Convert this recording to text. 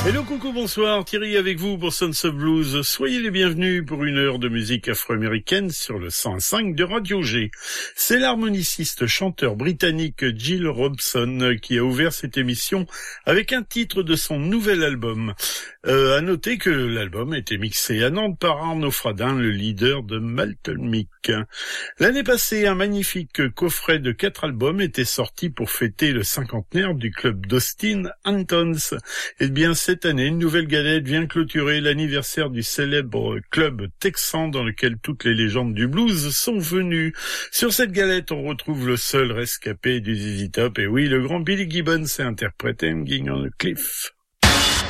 Hello, coucou, bonsoir, Thierry avec vous pour Sons of Blues. Soyez les bienvenus pour une heure de musique afro-américaine sur le 105 de Radio G. C'est l'harmoniciste chanteur britannique Jill Robson qui a ouvert cette émission avec un titre de son nouvel album. À noter que l'album a été mixé à Nantes par Arnaud Fradin, le leader de Maltelmic. L'année passée, un magnifique coffret de 4 albums était sorti pour fêter le cinquantenaire du club d'Austin, Antons. Eh bien, cette année, une nouvelle galette vient clôturer l'anniversaire du célèbre club texan dans lequel toutes les légendes du blues sont venues. Sur cette galette, on retrouve le seul rescapé du ZZ Top. Et oui, le grand Billy Gibbons a interprété Hanging on a Cliff.